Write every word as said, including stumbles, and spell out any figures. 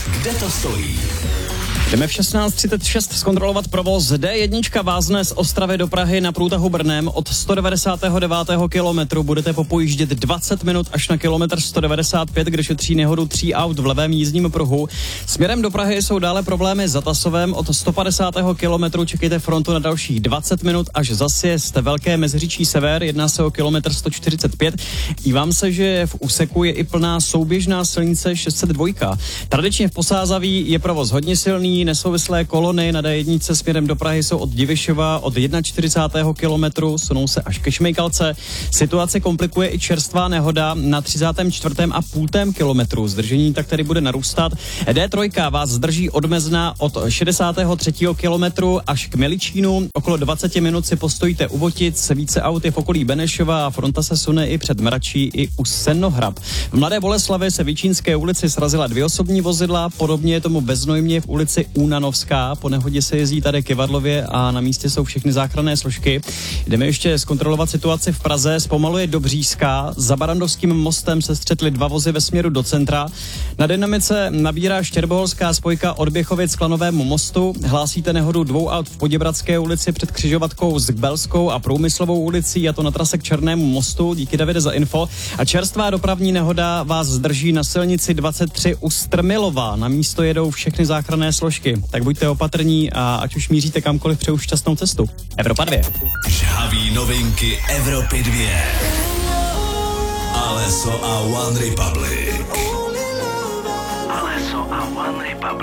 kde to stojí. Jdeme v šestnáct třicet šest zkontrolovat provoz. D jedna vázne z Ostravy do Prahy na průtahu Brnem. Od sto devadesátého devátého kilometru budete popojíždět dvacet minut až na kilometr sto devadesát pět, kde šetří nehodu tří aut v levém jízdním pruhu. Směrem do Prahy jsou dále problémy za Tasovem. Od sto padesátého kilometru čekejte frontu na dalších dvacet minut až za sjezd Velké Meziříčí sever. Jedná se o kilometr sto čtyřicet pět. Dívám se, že v úseku je i plná souběžná silnice šest set dva. Tradičně v Posázaví je provoz hodně silný. Nesouvislé kolony na D jedna směrem do Prahy jsou od Divišova od čtyřicátého prvního kilometru, sunou se až ke Šmejkalce. Situace komplikuje i čerstvá nehoda na třicátém čtvrtém a půltém kilometru. Zdržení tak tady bude narůstat. D tři vás zdrží od Mezna od šedesátého třetího kilometru až k Miličínu. Okolo dvacet minut si postojíte u Votic, více aut je v okolí Benešova a fronta se sune i před Mračí i u Senohrad. V Mladé Boleslavi se v Jičínské ulici srazila dvě osobní vozidla, podobně je tomu ve Znojmě v ulici Únanovská. Po nehodě se jezdí tady ke Varlově a na místě jsou všechny záchranné složky. Jdeme ještě zkontrolovat situaci v Praze. Zpomaluje do Bříska. Za Barandovským mostem se střetly dva vozy ve směru do centra. Na dynamice nabírá Štěrboholská spojka od Běchovic k Lanovému mostu. Hlásíte nehodu dvou aut v Poděbradské ulici před křižovatkou s Belskou a Průmyslovou ulicí, a to na trase k Černému mostu. Díky, Davide, za info. A čerstvá dopravní nehoda vás zdrží na silnici dvacet tři u Strmilova. Na místo jedou všechny záchranné složky. Tak buďte opatrní a ať už míříte kamkoliv, přeju šťastnou cestu. Evropa dvě. Žhaví novinky Evropy dvě. Alesso a One Republic. Alesso a One Republic.